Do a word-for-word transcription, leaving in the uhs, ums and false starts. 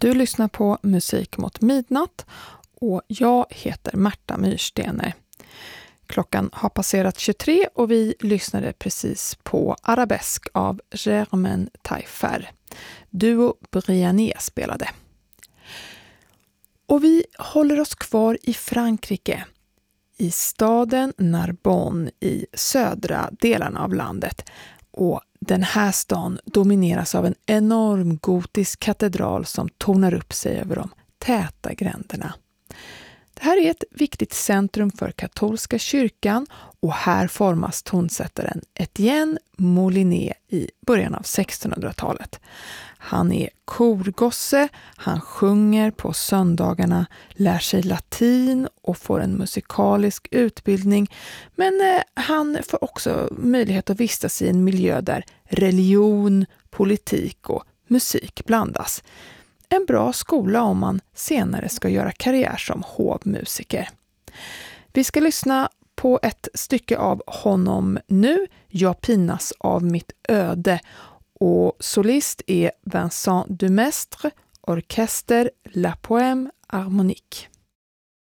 Du lyssnar på Musik mot midnatt och jag heter Märta Myrstener. Klockan har passerat tjugotre och vi lyssnade precis på Arabesk av Germaine Taillefer. Duo Brianier spelade. Och vi håller oss kvar i Frankrike, i staden Narbonne i södra delarna av landet. Och den här stan domineras av en enorm gotisk katedral som tornar upp sig över de täta gränderna. Det här är ett viktigt centrum för katolska kyrkan och här formas tonsättaren Etienne Molinet i början av sextonhundratalet. Han är korgosse, han sjunger på söndagarna, lär sig latin och får en musikalisk utbildning. Men eh, han får också möjlighet att vistas i en miljö där religion, politik och musik blandas. En bra skola om man senare ska göra karriär som hovmusiker. Vi ska lyssna på ett stycke av honom nu, Jag pinas av mitt öde. Och solist är Vincent Dumestre, orkester La Poème Harmonique.